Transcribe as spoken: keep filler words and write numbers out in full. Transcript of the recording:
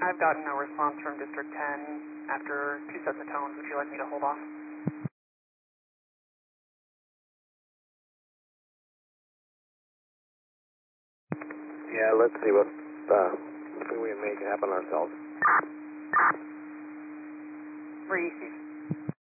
I've gotten no response from District ten after two sets of tones. Would you like me to hold off? Yeah, let's see what, uh, if we can make it happen ourselves. Receive.